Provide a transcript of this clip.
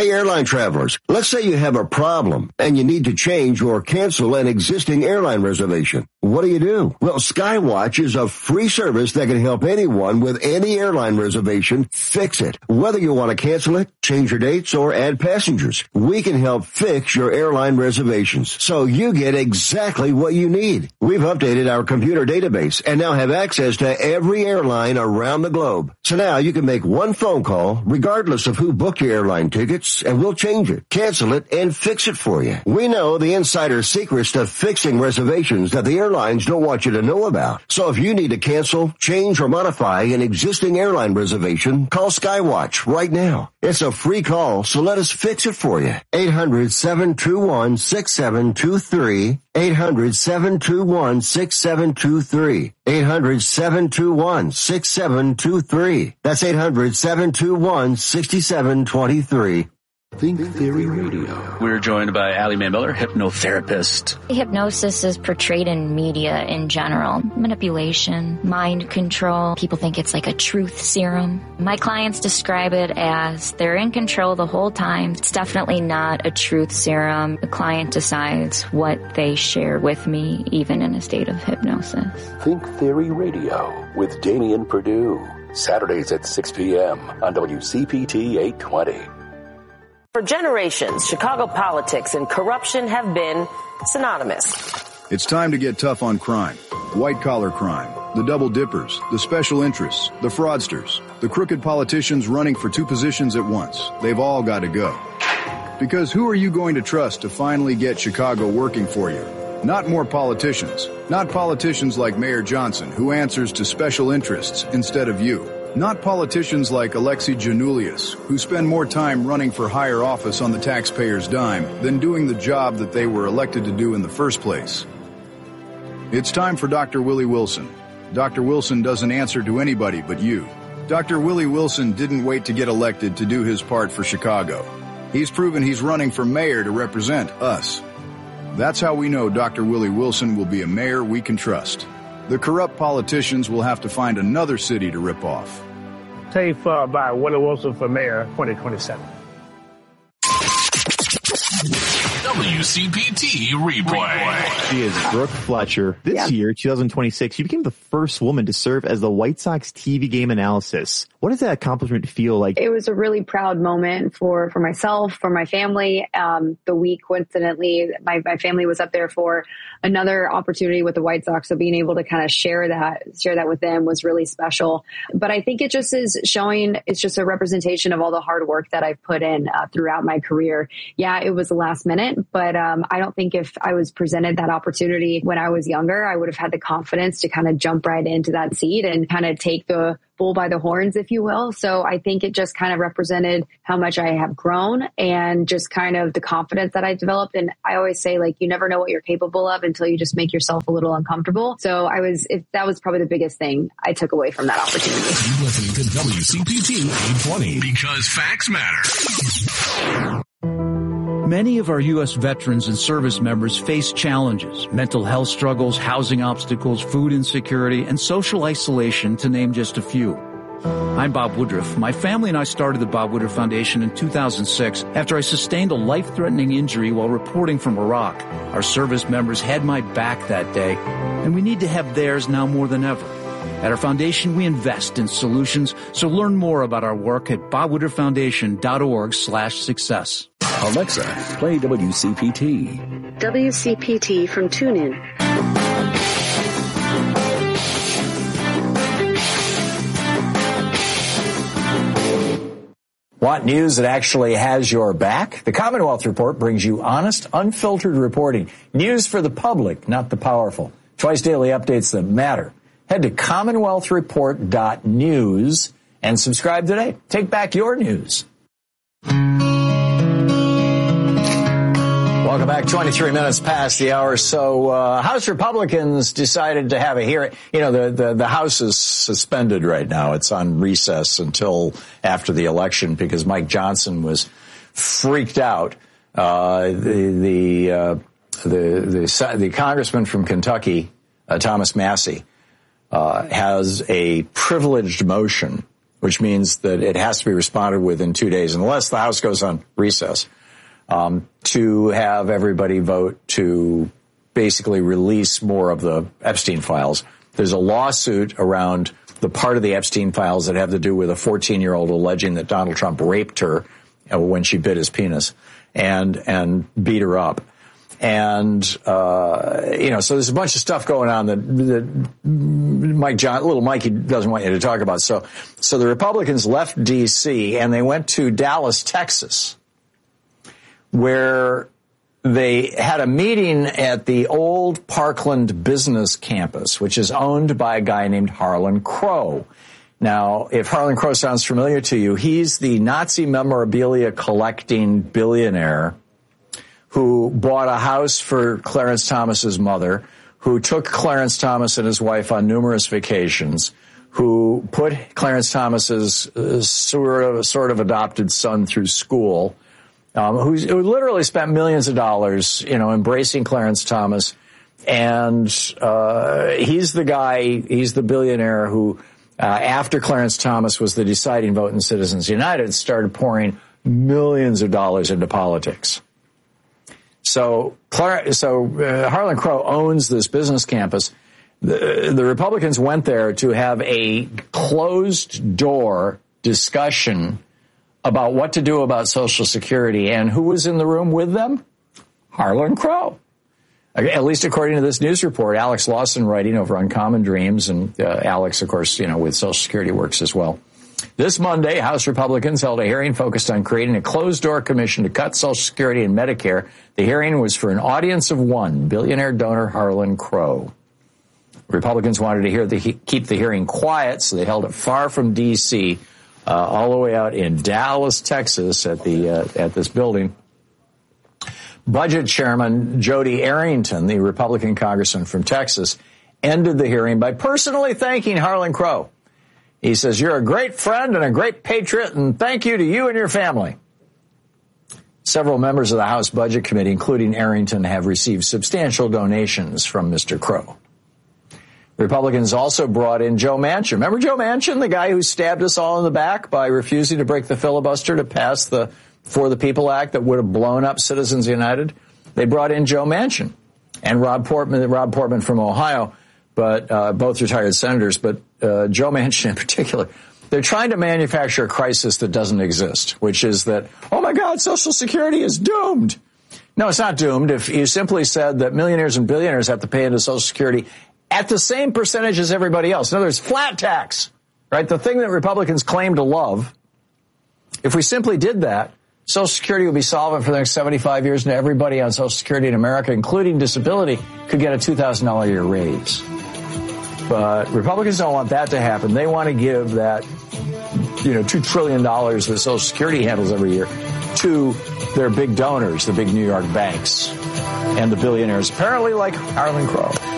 Hey, airline travelers, let's say you have a problem and you need to change or cancel an existing airline reservation. What do? Well, Skywatch is a free service that can help anyone with any airline reservation fix it. Whether you want to cancel it, change your dates, or add passengers, we can help fix your airline reservations so you get exactly what you need. We've updated our computer database and now have access to every airline around the globe. So now you can make one phone call regardless of who booked your airline tickets, and we'll change it, cancel it, and fix it for you. We know the insider secrets to fixing reservations that the airlines don't want you to know about. So if you need to cancel, change, or modify an existing airline reservation, call Skywatch right now. It's a free call, so let us fix it for you. 800-721-6723. 800-721-6723. 800-721-6723. That's 800-721-6723. Think Theory Radio. We're joined by Allie Mae Miller, hypnotherapist. Hypnosis is portrayed in media in general. Manipulation, mind control. People think it's like a truth serum. My clients describe it as they're in control the whole time. It's definitely not a truth serum. The client decides what they share with me, even in a state of hypnosis. Think Theory Radio with Damian Perdue. Saturdays at 6 p.m. on WCPT 820. For generations, Chicago politics and corruption have been synonymous. It's time to get tough on crime. White-collar crime, the double dippers, the special interests, the fraudsters, the crooked politicians running for two positions at once. They've all got to go. Because who are you going to trust to finally get Chicago working for you? Not more politicians. Not politicians like Mayor Johnson, who answers to special interests instead of you. Not politicians like Alexei Giannoulias, who spend more time running for higher office on the taxpayer's dime than doing the job that they were elected to do in the first place. It's time for Dr. Willie Wilson. Dr. Wilson doesn't answer to anybody but you. Dr. Willie Wilson didn't wait to get elected to do his part for Chicago. He's proven he's running for mayor to represent us. That's how we know Dr. Willie Wilson will be a mayor we can trust. The corrupt politicians will have to find another city to rip off. Tape by Willie Wilson for mayor 2027. WCPT replay. She is Brooke Fletcher. This year, 2026, she became the first woman to serve as the White Sox TV game analysis. What does that accomplishment feel like? It was a really proud moment for myself, for my family. The week, coincidentally, my family was up there for another opportunity with the White Sox. So being able to kind of share that with them was really special. But I think it just is showing, it's just a representation of all the hard work that I've put in throughout my career. Yeah, it was the last minute, but I don't think if I was presented that opportunity when I was younger, I would have had the confidence to kind of jump right into that seat and kind of take the bull by the horns, if you will. So I think it just kind of represented how much I have grown and just kind of the confidence that I developed. And I always say, like, you never know what you're capable of until you just make yourself a little uncomfortable. So that was probably the biggest thing I took away from that opportunity. You listen to WCPT 820 because facts matter. Many of our U.S. veterans and service members face challenges, mental health struggles, housing obstacles, food insecurity, and social isolation, to name just a few. I'm Bob Woodruff. My family and I started the Bob Woodruff Foundation in 2006 after I sustained a life-threatening injury while reporting from Iraq. Our service members had my back that day, and we need to have theirs now more than ever. At our foundation, we invest in solutions, so learn more about our work at bobwoodrufffoundation.org/success. Alexa, play WCPT. WCPT from TuneIn. Want news that actually has your back? The Commonwealth Report brings you honest, unfiltered reporting. News for the public, not the powerful. Twice daily updates that matter. Head to CommonwealthReport.news and subscribe today. Take back your news. Welcome back. 23 minutes past the hour. So, House Republicans decided to have a hearing. You know, the House is suspended right now. It's on recess until after the election because Mike Johnson was freaked out. The congressman from Kentucky, Thomas Massey, has a privileged motion which means that it has to be responded with in 2 days, unless the House goes on recess, to have everybody vote to basically release more of the Epstein files. There's a lawsuit around the part of the Epstein files that have to do with a 14-year-old alleging that Donald Trump raped her when she bit his penis and beat her up. And, so there's a bunch of stuff going on that little Mikey doesn't want you to talk about. So the Republicans left D.C. and they went to Dallas, Texas, where they had a meeting at the old Parkland Business Campus, which is owned by a guy named Harlan Crow. Now, if Harlan Crow sounds familiar to you, he's the Nazi memorabilia collecting billionaire who bought a house for Clarence Thomas's mother, who took Clarence Thomas and his wife on numerous vacations, who put Clarence Thomas's sort of adopted son through school, who literally spent millions of dollars, embracing Clarence Thomas. And he's the billionaire who, after Clarence Thomas was the deciding vote in Citizens United, started pouring millions of dollars into politics. So Harlan Crow owns this business campus. The Republicans went there to have a closed-door discussion about what to do about Social Security. And who was in the room with them? Harlan Crow. At least according to this news report, Alex Lawson writing over on Common Dreams, and Alex, of course, with Social Security works as well. This Monday, House Republicans held a hearing focused on creating a closed-door commission to cut Social Security and Medicare. The hearing was for an audience of one, billionaire donor Harlan Crow. Republicans wanted to keep the hearing quiet, so they held it far from D.C., all the way out in Dallas, Texas, at this building. Budget Chairman Jody Arrington, the Republican congressman from Texas, ended the hearing by personally thanking Harlan Crow. He says, "You're a great friend and a great patriot, and thank you to you and your family." Several members of the House Budget Committee, including Arrington, have received substantial donations from Mr. Crow. Republicans also brought in Joe Manchin. Remember Joe Manchin, the guy who stabbed us all in the back by refusing to break the filibuster to pass the For the People Act that would have blown up Citizens United? They brought in Joe Manchin and Rob Portman from Ohio, but both retired senators, but Joe Manchin in particular. They're trying to manufacture a crisis that doesn't exist, which is that, oh my God, Social Security is doomed. No, it's not doomed. If you simply said that millionaires and billionaires have to pay into Social Security at the same percentage as everybody else. In other words, flat tax, right? The thing that Republicans claim to love. If we simply did that, Social Security would be solvent for the next 75 years, and everybody on Social Security in America, including disability, could get a $2,000 a year raise. But Republicans don't want that to happen. They want to give that, $2 trillion that Social Security handles every year to their big donors, the big New York banks, and the billionaires, apparently like Harlan Crow.